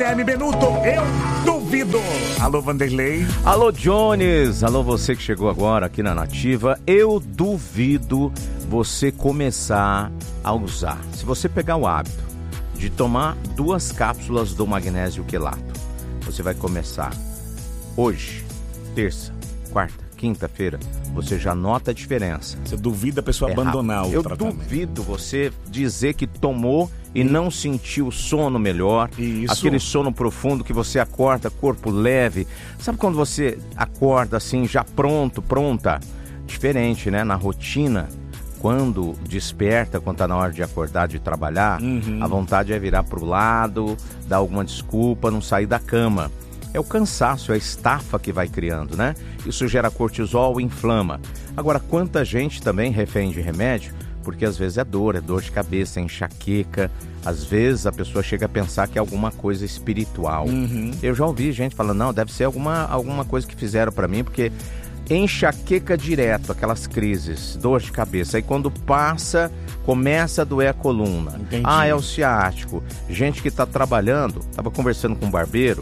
Guilherme Benuto, eu duvido. Alô, Vanderlei. Alô, Jones. Alô, você que chegou agora aqui na Nativa. Eu duvido você começar a usar. Se você pegar o hábito de tomar 2 cápsulas do magnésio quelato, você vai começar hoje, terça, quarta, quinta-feira, você já nota a diferença. Você duvida a pessoa abandonar o tratamento. Eu duvido você dizer que tomou e não sentiu o sono melhor. Isso. Aquele sono profundo que você acorda, corpo leve. Sabe quando você acorda assim, já pronta? Diferente, né? Na rotina, quando desperta, quando tá na hora de acordar, de trabalhar, a vontade é virar pro lado, dar alguma desculpa, não sair da cama. É o cansaço, é a estafa que vai criando, né? Isso gera cortisol, inflama. Agora, quanta gente também refém de remédio, porque às vezes é dor de cabeça, é enxaqueca. Às vezes a pessoa chega a pensar que é alguma coisa espiritual. Eu já ouvi gente falando, não, deve ser alguma coisa que fizeram pra mim, porque enxaqueca direto, aquelas crises, dor de cabeça. Aí quando passa, começa a doer a coluna. Entendi. É o ciático. Gente que tá trabalhando, tava conversando com um barbeiro,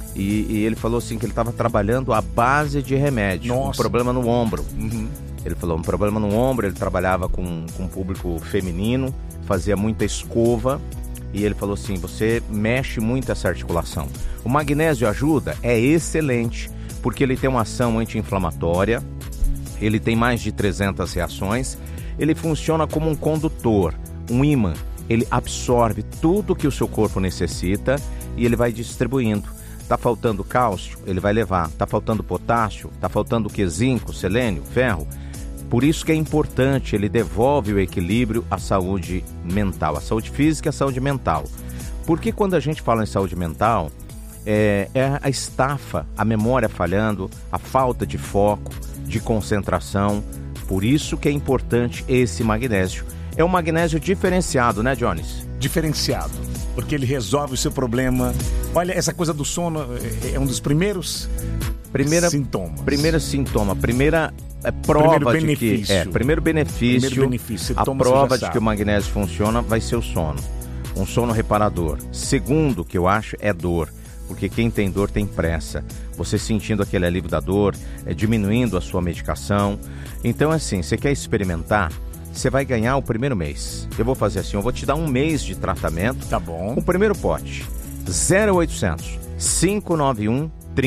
e ele falou assim que ele estava trabalhando à base de remédio. Nossa. Um problema no ombro. Ele falou, um problema no ombro, ele trabalhava com um público feminino, fazia muita escova, e ele falou assim, você mexe muito essa articulação. O magnésio ajuda? É excelente, porque ele tem uma ação anti-inflamatória, ele tem mais de 300 reações, ele funciona como um condutor, um ímã, ele absorve tudo que o seu corpo necessita e ele vai distribuindo. Tá faltando cálcio, ele vai levar. Tá faltando potássio, tá faltando o quê? Zinco, selênio, ferro. Por isso que é importante, ele devolve o equilíbrio à saúde mental, à saúde física e à saúde mental. Porque quando a gente fala em saúde mental, é a estafa, a memória falhando, a falta de foco, de concentração. Por isso que é importante esse magnésio. É um magnésio diferenciado, né, Jones? Diferenciado, porque ele resolve o seu problema. Olha, essa coisa do sono é um dos primeiros sintomas. Primeiro sintoma, primeira prova de que... Primeiro benefício. A prova de que o magnésio funciona vai ser o sono. Um sono reparador. Segundo, que eu acho, é dor. Porque quem tem dor tem pressa. Você sentindo aquele alívio da dor, diminuindo a sua medicação. Então, assim, você quer experimentar? Você vai ganhar o primeiro mês. Eu vou fazer assim, eu vou te dar um mês de tratamento. Tá bom. O primeiro pote, 0800 591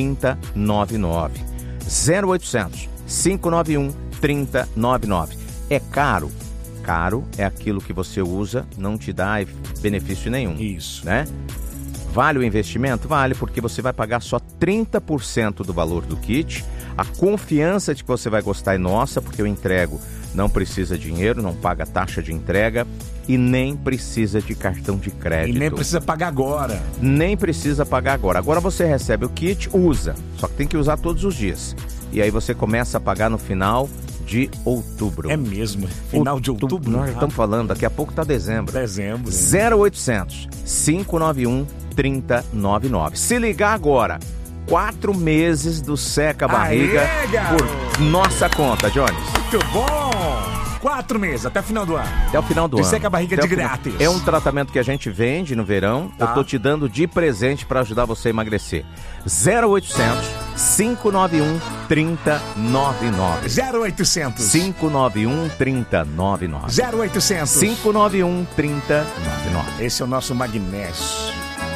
3099. 0800 591 3099. É caro? Caro é aquilo que você usa, não te dá benefício nenhum. Isso. Né? Vale o investimento? Vale, porque você vai pagar só 30% do valor do kit. A confiança de que você vai gostar é nossa, porque eu entrego. Não precisa de dinheiro, não paga taxa de entrega e nem precisa de cartão de crédito. E nem precisa pagar agora. Nem precisa pagar agora. Agora você recebe o kit, usa. Só que tem que usar todos os dias. E aí você começa a pagar no final de outubro. É mesmo? Final de outubro? Nós estamos falando, daqui a pouco está dezembro. 0800 591 3099. Se ligar agora, 4 meses do Seca Barriga por nossa conta, Jones. Muito bom! 4 meses, até o final do ano. Até o final do ano. Seca Barriga de grátis. É um tratamento que a gente vende no verão. Tá. Eu tô te dando de presente para ajudar você a emagrecer. 0800 591 3099. 0800 591 3099. 0800 591 3099. Esse é o nosso magnésio.